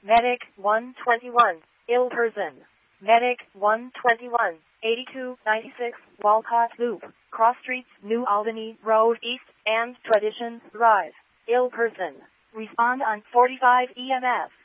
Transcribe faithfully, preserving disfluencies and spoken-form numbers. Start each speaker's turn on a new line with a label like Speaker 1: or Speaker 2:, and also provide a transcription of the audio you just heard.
Speaker 1: Medic one twenty-one, ill person. Medic one twenty-one, eighty-two ninety-six, Walcott Loop, Cross Streets, New Albany Road East, and Tradition Drive. Ill person. Respond on forty-five E M F.